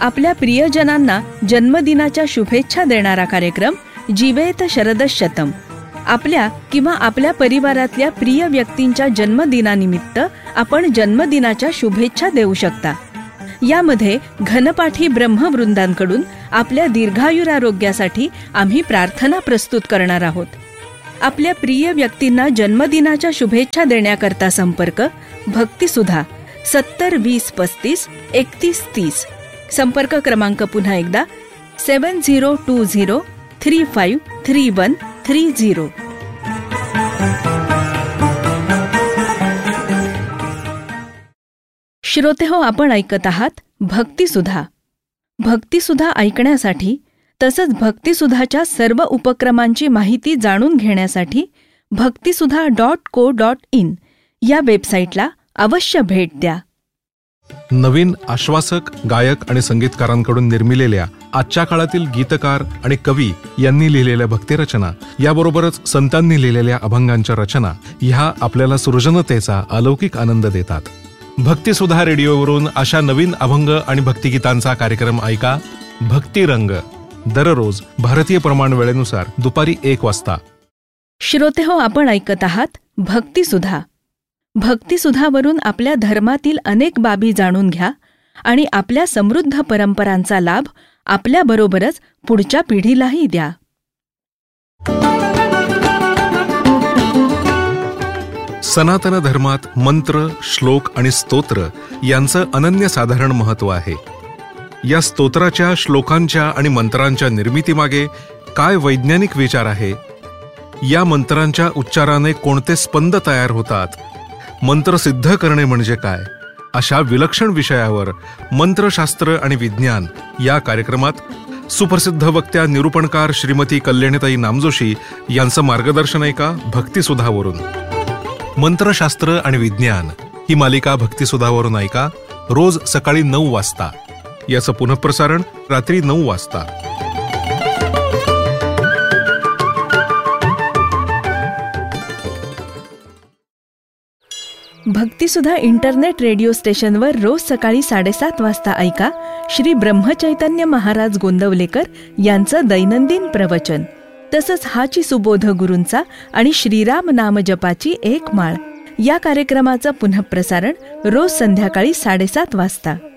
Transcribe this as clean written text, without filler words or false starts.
आपल्या प्रियजनांना जन्मदिनाच्या शुभेच्छा देणारा कार्यक्रम जीवेत शरदशतम. आपल्या किंवा आपल्या परिवारातल्या प्रिय व्यक्तींच्या जन्मदिनानिमित्त आपण जन्मदिनाच्या शुभेच्छा देऊ शकता. यामध्ये घनपाठी ब्रह्मवृंदांकडून आपल्या दीर्घायुरारोग्यासाठी आम्ही प्रार्थना प्रस्तुत करणार आहोत. आपल्या प्रिय व्यक्तींना जन्मदिनाच्या शुभेच्छा देण्याकरता संपर्क भक्तिसुधा 70 20 35 31 30. संपर्क क्रमांक पुन्हा एकदा 7020 35 31 30. श्रोतेहो, आपण ऐकत आहात भक्तिसुधा. भक्तिसुधा ऐकण्यासाठी तसंच भक्तिसुधाच्या सर्व उपक्रमांची माहिती जाणून घेण्यासाठी भक्तिसुधा.co.in या वेबसाईटला अवश्य भेट द्या. नवीन आश्वासक गायक आणि संगीतकारांकडून निर्मिलेल्या आजच्या काळातील गीतकार आणि कवी यांनी लिहिलेल्या भक्तिरचना याबरोबरच संतांनी लिहिलेल्या अभंगांच्या रचना ह्या आपल्याला सृजनतेचा अलौकिक आनंद देतात. भक्तिसुधा रेडिओवरून अशा नवीन अभंग आणि भक्तिगीतांचा कार्यक्रम ऐका. भक्तिरंग दररोज भारतीय प्रमाण वेळेनुसार दुपारी 1 वाजता. श्रोतेहो, आपण ऐकत आहात भक्तिसुधा. भक्तिसुधावरून आपल्या धर्मातील अनेक बाबी जाणून घ्या आणि आपल्या समृद्ध परंपरांचा लाभ आपल्याबरोबरच पुढच्या पिढीलाही द्या. सनातन धर्मात मंत्र, श्लोक आणि स्तोत्र यांचं अनन्यसाधारण महत्त्व आहे. या स्तोत्राच्या, श्लोकांच्या आणि मंत्रांच्या निर्मितीमागे काय वैज्ञानिक विचार आहे? या मंत्रांच्या उच्चाराने कोणते स्पंद तयार होतात? मंत्र सिद्ध करणे म्हणजे काय? अशा विलक्षण विषयावर मंत्रशास्त्र आणि विज्ञान या कार्यक्रमात सुप्रसिद्ध वक्त्या निरूपणकार श्रीमती कल्याणीताई नामजोशी यांचं मार्गदर्शन ऐका भक्तिसुधावरून. मंत्रशास्त्र आणि विज्ञान ही मालिका भक्तिसुधावरून ऐका रोज सकाळी 9 वाजता. याचं पुनःप्रसारण रात्री 9 वाजता. भक्तिसुधा इंटरनेट रेडिओ स्टेशनवर रोज सकाळी 7:30 वाजता ऐका श्री ब्रह्मचैतन्य महाराज गोंदवलेकर यांचं दैनंदिन प्रवचन. तसंच हाची सुबोध गुरूंचा आणि श्रीराम नाम जपाची 1 माळ या कार्यक्रमाचं पुनःप्रसारण रोज संध्याकाळी 7:30 वाजता.